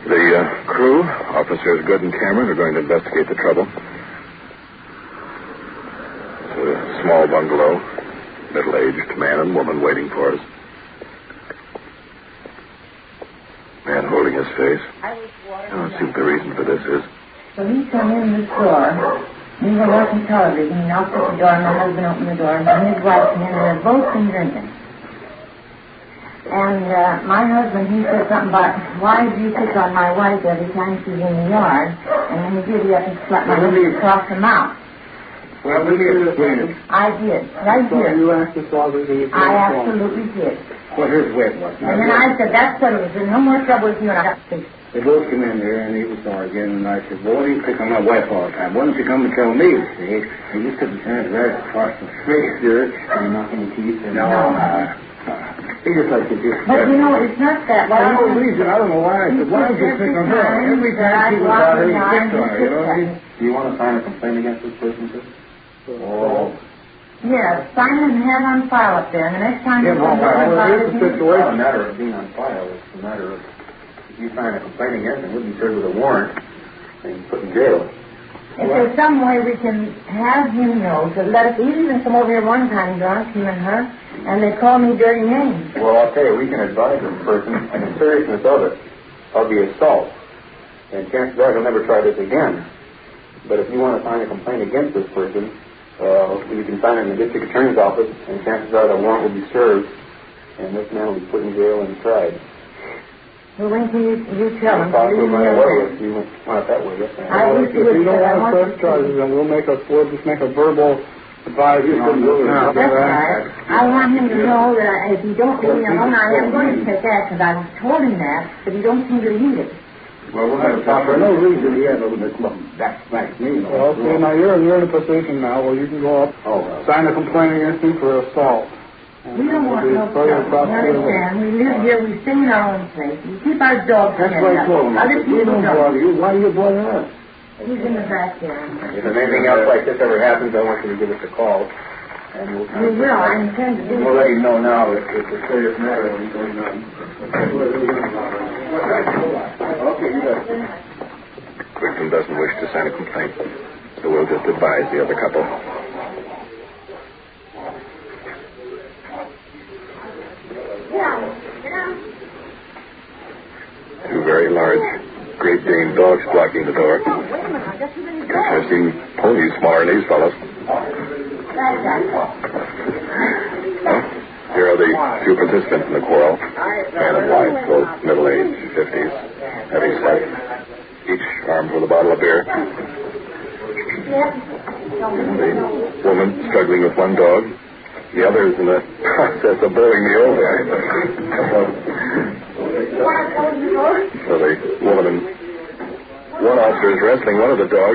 The crew, Officers Good and Cameron, are going to investigate the trouble. It's a small bungalow, middle-aged man and woman waiting for us. Man holding his face. I don't see what the reason for this is. So he come in the store. We were watching television. He knocked at the door, and my husband opened the door, and his wife came in, and they'd both been drinking. And my husband, he said something about, why do you pick on my wife every time she's in the yard? And when he did, he had to slap my husband across the mouth. Well, let me explain it. I did. Right here. You asked us all this. I absolutely did. Well, here's the way it was. And then I said, that's what it was. There's no more trouble with you, and I got to. They both come in there, and he was arguing, and I said, well, why do you pick on my wife all the time? Why don't you come and tell me, you see? And you couldn't turn it right across the face there, and knocking the teeth. And he just like to do. But you know, it's not that. For no reason. I don't know why. I said, why did you pick on her? Every time she was out here, he picked on her, you know? Do you want to sign a complaint against this person, sir? Oh. Yes, sign and have on file up there, and the next time Yeah, well, here's the It's not a situation. matter of being on file. It's a matter of if you sign a complaint against him, he'll be served with a warrant and put in jail. If there's some way we can have him know to let us, he even come over here one time drunk, him and her, and they call me dirty names. Well, I'll tell you, we can advise this person on the seriousness of it, of the assault. And chances are he'll never try this again. But if you want to sign a complaint against this person, you can sign it in the district attorney's office, and chances are the warrant will be served, and this man will be put in jail and tried. Well, when can you tell him? Possibly my way if you want it that way. Yes, I If you don't want to press charges, then we'll just make a verbal advisory on this now. That's right. I want him to know that if you don't leave me alone, I am going to take that, because I told him that, but he don't seem to need it. Well, we'll have a For no reason, he had a little bit of that like me. Well, okay, now you're in a position now where you can go up, sign a complaint against him for assault. We don't want no trouble. You understand? We live here, we stay in our own place. We keep our dogs That's what I told him. Other We people don't don't. bother you. Why do you bother us? He's in the back there. If there's anything else like this ever happens, I want you to give us a call. And We will. I intend to do we'll it. let you know now if it's a serious matter when he's going on. Okay, you got it. Victim doesn't wish to sign a complaint, so we'll just advise the other couple. Two very large Great Dane dogs blocking the door. Gosh, I've seen ponies smaller than these fellows. Well, here are the two participants in the quarrel. Man and wife, both middle-aged, 50s, heavy set, each armed with a bottle of beer. The woman struggling with one dog. The other is in the process of bowling me over. So the woman and one officer is wrestling one of the dogs.